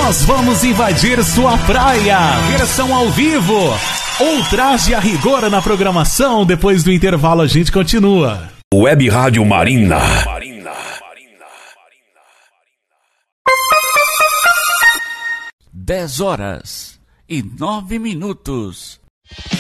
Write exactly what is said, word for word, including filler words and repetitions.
Nós vamos invadir sua praia. Versão ao vivo. Ultraje a rigor na programação. Depois do intervalo a gente continua. Web Rádio Marina. Dez horas e nove minutos.